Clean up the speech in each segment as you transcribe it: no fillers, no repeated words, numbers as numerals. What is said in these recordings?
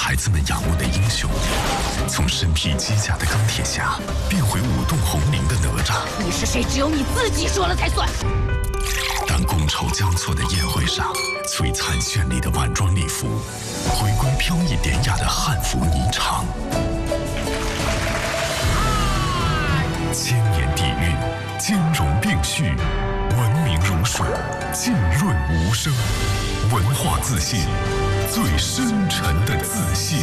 孩子们仰慕的英雄，从身披机甲的钢铁侠变回舞动红绫的哪吒。 你是谁？只有你自己说了才算。 当觥筹交错的宴会上，璀璨绚丽的晚装礼服，回归飘逸典雅的汉服霓裳。千年底蕴，兼容并蓄，文明如水，浸润无声。文化自信，最深沉的自信。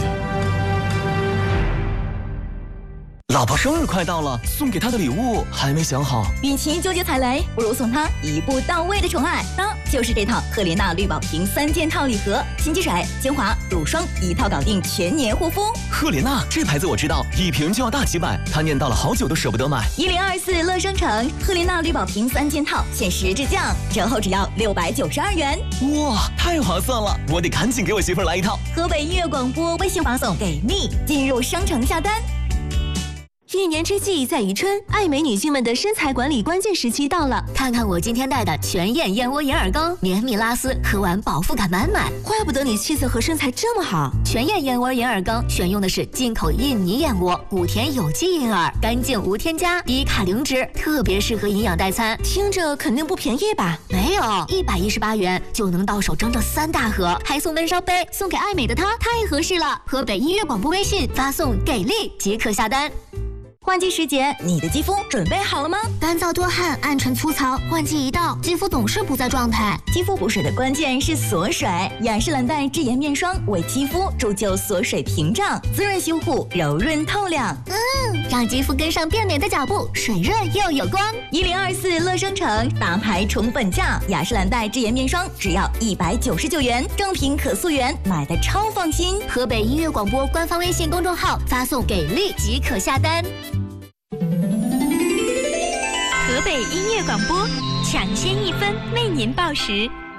老婆生日快到了，送给她的礼物还没想好。 与其纠结踩雷，不如送她一步到位的宠爱。那就是这套赫莲娜绿宝瓶3件套礼盒，新机水、精华、乳霜一套搞定，全年护肤。 赫莲娜这牌子我知道，一瓶就要大几百，她念叨了好久都舍不得买。 1024乐商城赫莲娜绿宝瓶3件套，限时质降，折后只要692元。 哇，太划算了！我得赶紧给我媳妇儿来一套。 河北音乐广播微信发送给蜜，进入商城下单。 一年之计在于春，爱美女性们的身材管理关键时期到了。 看看我今天带的全燕燕窝银耳羹，绵密拉丝，喝完饱腹感满满。 怪不得你气色和身材这么好。 全燕燕窝银耳羹选用的是进口印尼燕窝，谷田有机银耳，干净无添加，低卡零脂，特别适合营养代餐。 听着肯定不便宜吧？ 没有，118元就能到手整整3大盒，还送温烧杯，送给爱美的她太合适了。河北音乐广播微信发送给力即可下单。 换季时节，你的肌肤准备好了吗？ 干燥多汗、暗沉粗糙，换季一到，肌肤总是不在状态。 肌肤补水的关键是锁水，雅诗兰黛智妍面霜为肌肤铸就锁水屏障，滋润修护，柔润透亮。 让肌肤跟上变美的脚步，水润又有光。 1024乐商城大牌宠本价，雅诗兰黛智妍面霜只要199元，正品可溯源，买的超放心。 河北音乐广播官方微信公众号发送给力即可下单。 河北音乐广播抢先1分为您报时。